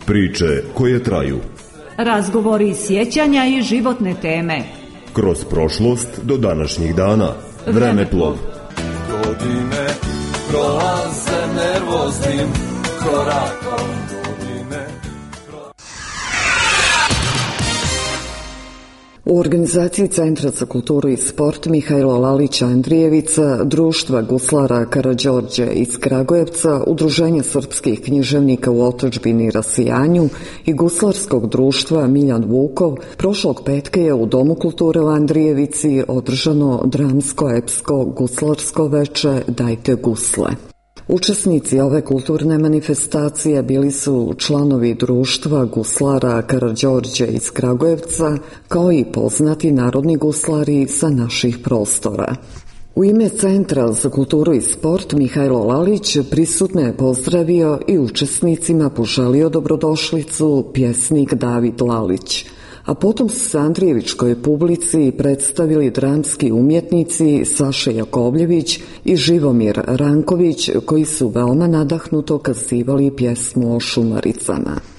Priče koje traju. Razgovori, sjećanja i životne teme. Kroz prošlost do današnjih dana. Vremeplov. Godine prolaze nervoznim korakom. U organizaciji Centra za kulturu i sport Mihajlo Lalić Andrijevica, Društva guslara Karađorđe iz Kragujevca, Udruženja srpskih književnika u otadžbini i rasijanju i Guslarskog društva Miljan Vukov, prošlog petka je u Domu kulture u Andrijevici održano dramsko-epsko guslarsko veče Dajte gusle. Učesnici ove kulturne manifestacije bili su članovi Društva guslara Karađorđe iz Kragujevca, kao i poznati narodni guslari sa naših prostora. U ime Centra za kulturu i sport Mihajlo Lalić prisutne je pozdravio i učesnicima poželio dobrodošlicu pjesnik David Lalić. A potom su se Andrijevičkoj publici predstavili dramski umjetnici Saša Jakovljević i Živomir Ranković, koji su veoma nadahnuto kazivali pjesmu o šumaricama.